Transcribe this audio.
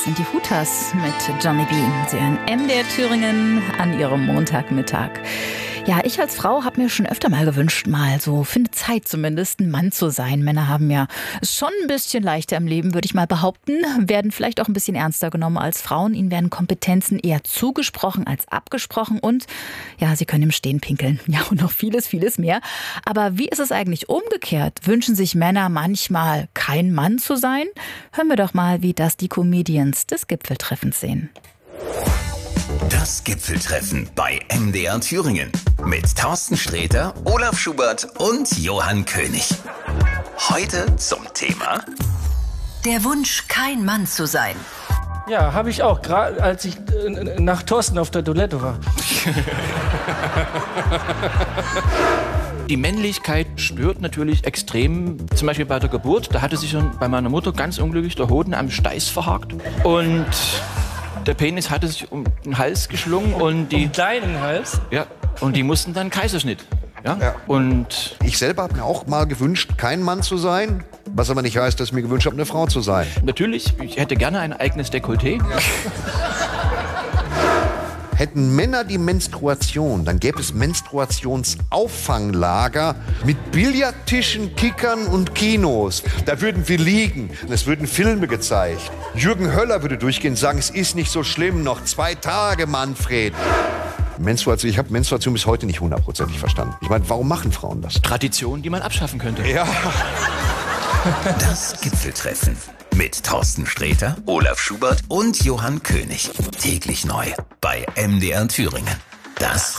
Das sind die Hutas mit Johnny B. Sie hören MDR Thüringen an ihrem Montagmittag. Ja, ich als Frau habe mir schon öfter mal gewünscht, mal so für eine Zeit zumindest ein Mann zu sein. Männer haben ja es schon ein bisschen leichter im Leben, würde ich mal behaupten, werden vielleicht auch ein bisschen ernster genommen als Frauen. Ihnen werden Kompetenzen eher zugesprochen als abgesprochen und ja, sie können im Stehen pinkeln. Ja, und noch vieles, vieles mehr. Aber wie ist es eigentlich umgekehrt? Wünschen sich Männer manchmal kein Mann zu sein? Hören wir doch mal, wie das die Comedians des Gipfeltreffens sehen. Das Gipfeltreffen bei MDR Thüringen mit Thorsten Sträter, Olaf Schubert und Johann König. Heute zum Thema: Der Wunsch, kein Mann zu sein. Ja, habe ich auch, gerade als ich nach Thorsten auf der Toilette war. Die Männlichkeit spürt natürlich extrem, zum Beispiel bei der Geburt. Da hatte sich schon bei meiner Mutter ganz unglücklich der Hoden am Steiß verhakt. Und der Penis hatte sich um den Hals geschlungen und die... Um deinen Hals? Ja, und die mussten dann Kaiserschnitt. Ja? Und ich selber habe mir auch mal gewünscht, kein Mann zu sein, was aber nicht heißt, dass ich mir gewünscht habe, eine Frau zu sein. natürlich, ich hätte gerne ein eigenes Dekolleté. Ja. Hätten Männer die Menstruation, dann gäbe es Menstruationsauffanklager mit Billardtischen, Kickern und Kinos. Da würden wir liegen und es würden Filme gezeigt. Jürgen Höller würde durchgehen und sagen, es ist nicht so schlimm, noch 2 Tage, Manfred. Menstruation, ich habe Menstruation bis heute nicht 100%ig verstanden. Ich meine, warum machen Frauen das? Tradition, die man abschaffen könnte. Ja. Das Gipfeltreffen mit Thorsten Sträter, Olaf Schubert und Johann König. Täglich neu bei MDR Thüringen. Das